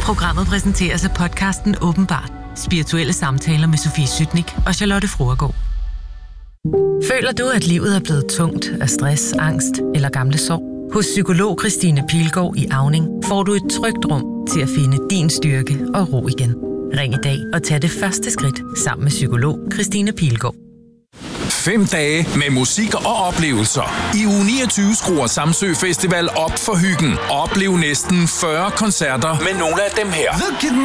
Programmet præsenteres af podcasten Åbenbart. Spirituelle samtaler med Sofie Sytnik og Charlotte Fruergaard. Føler du, at livet er blevet tungt af stress, angst eller gamle sår? Hos psykolog Christine Pilgaard i Auning får du et trygt rum til at finde din styrke og ro igen. Ring i dag og tag det første skridt sammen med psykolog Christine Pilgaard. 5 dage med musik og oplevelser. I uge 29 skruer Samsø Festival op for hyggen. Oplev næsten 40 koncerter med nogle af dem her.